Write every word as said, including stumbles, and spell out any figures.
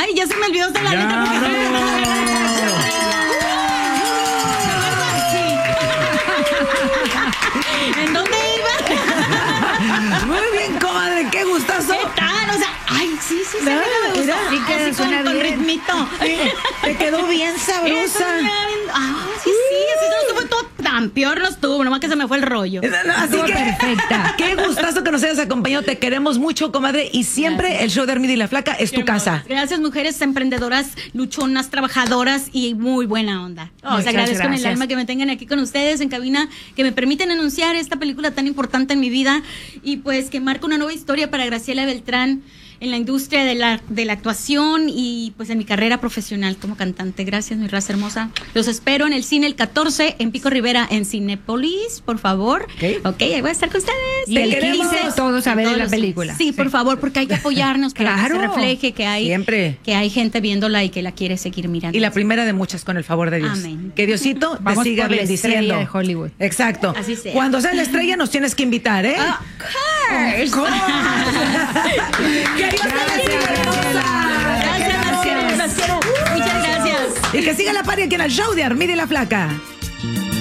Ay, ya se me olvidó de la Ya, letra. Porque... no. ¿En dónde iba? Muy bien, comadre, qué gustazo. ¿Qué tal? O sea, ay, sí, sí, Mira, se me mira, gustó. sí que Así suena con, con bien. ritmito. Te quedó bien Eso sabrosa. me ha- Ah, sí, sí, así no estuvo todo tan peor, no estuvo, nomás que se me fue el rollo. Así Estuvo que, perfecta. qué gustazo que nos hayas acompañado. Te queremos mucho, comadre. Y siempre Gracias. el show de Armida y la Flaca es tu casa. Gracias, mujeres emprendedoras, luchonas, trabajadoras y muy buena onda. Les Muchas agradezco en el gracias. alma que me tengan aquí con ustedes en cabina, que me permiten anunciar esta película tan importante en mi vida y pues que marca una nueva historia para Graciela Beltrán en la industria de la, de la actuación y pues en mi carrera profesional como cantante. Gracias, mi raza hermosa. Los espero en el cine el catorce en Pico Rivera en Cinépolis, por favor. Ok. Ok, ahí voy a estar con ustedes. Y el Te queremos quince todos a ver Todos la los- película. Sí, por Sí. favor, porque hay que apoyarnos para que se Claro. refleje que hay Siempre. que hay gente viéndola y que la quiere seguir mirando. Y la primera de muchas, con el favor de Dios. Amén. Que Diosito te Vamos siga por la bendiciendo. estrella de Hollywood. Exacto. Así sea. Cuando sea la estrella nos tienes que invitar, ¿eh? Of course. Que Dios te bendiga, hermosa. Gracias, las quiero, las quiero. Muchas gracias. Y que siga la party aquí en el show de Armida y la Flaca.